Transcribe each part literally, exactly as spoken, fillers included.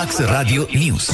Max Radio News.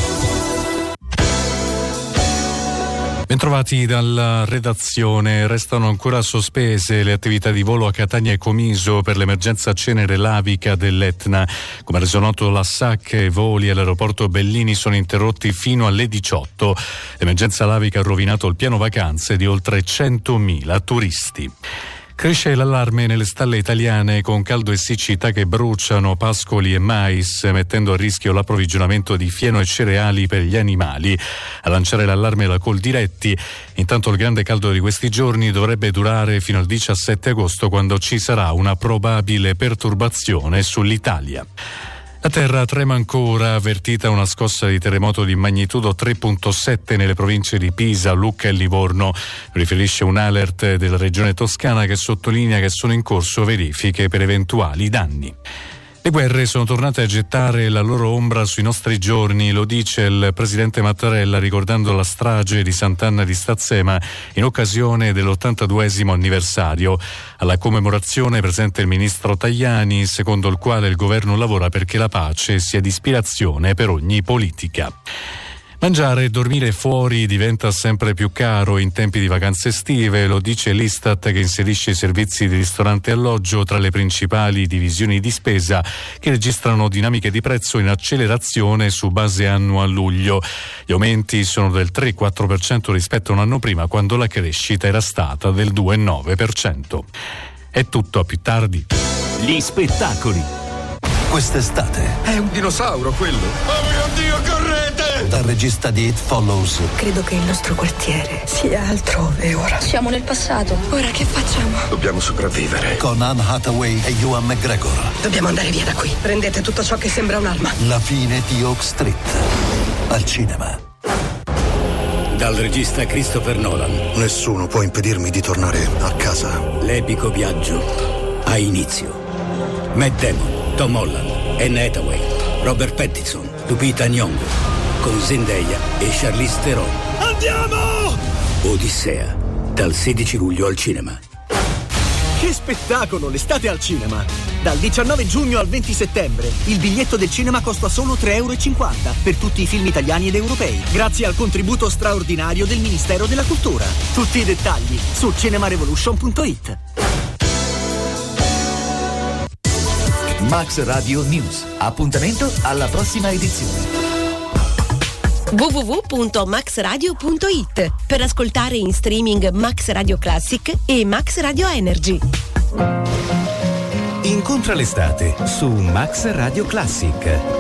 Bentrovati dalla redazione. Restano ancora sospese le attività di volo a Catania e Comiso per l'emergenza cenere lavica dell'Etna. Come ha reso noto la S A C, i voli all'aeroporto Bellini sono interrotti fino alle diciotto. L'emergenza lavica ha rovinato il piano vacanze di oltre centomila turisti. Cresce l'allarme nelle stalle italiane con caldo e siccità che bruciano pascoli e mais, mettendo a rischio l'approvvigionamento di fieno e cereali per gli animali. A lanciare l'allarme la Coldiretti. Intanto il grande caldo di questi giorni dovrebbe durare fino al diciassette agosto, quando ci sarà una probabile perturbazione sull'Italia. La terra trema ancora, avvertita una scossa di terremoto di magnitudo tre virgola sette nelle province di Pisa, Lucca e Livorno. Riferisce un alert della regione toscana che sottolinea che sono in corso verifiche per eventuali danni. Le guerre sono tornate a gettare la loro ombra sui nostri giorni, lo dice il presidente Mattarella ricordando la strage di Sant'Anna di Stazzema in occasione dell'ottantaduesimo anniversario. Alla commemorazione è presente il ministro Tajani, secondo il quale il governo lavora perché la pace sia di ispirazione per ogni politica. Mangiare e dormire fuori diventa sempre più caro in tempi di vacanze estive, lo dice l'Istat che inserisce i servizi di ristorante e alloggio tra le principali divisioni di spesa che registrano dinamiche di prezzo in accelerazione su base annua a luglio. Gli aumenti sono del tre virgola quattro per cento rispetto a un anno prima, quando la crescita era stata del due virgola nove per cento. È tutto, a più tardi. Gli spettacoli. Quest'estate è un dinosauro quello. Oh mio Dio, correte! Dal regista di It Follows. Credo che il nostro quartiere sia altrove ora. Siamo nel passato. Ora che facciamo? Dobbiamo sopravvivere. Con Anne Hathaway e Ewan McGregor. Dobbiamo andare via da qui. Prendete tutto ciò che sembra un'arma. La fine di Oak Street. Al cinema. Dal regista Christopher Nolan. Nessuno può impedirmi di tornare a casa. L'epico viaggio ha inizio. Matt Damon, Tom Holland, Anne Hathaway, Robert Pattinson, Lupita Nyong'o, con Zendaya e Charlize Theron. Andiamo! Odissea, dal sedici luglio al cinema. Che spettacolo, l'estate al cinema! Dal diciannove giugno al venti settembre il biglietto del cinema costa solo tre virgola cinquanta euro per tutti i film italiani ed europei, grazie al contributo straordinario del Ministero della Cultura. Tutti i dettagli su cinemarevolution punto it. Max Radio News. Appuntamento alla prossima edizione. w w w punto max radio punto it per ascoltare in streaming Max Radio Classic e Max Radio Energy. Incontra l'estate su Max Radio Classic.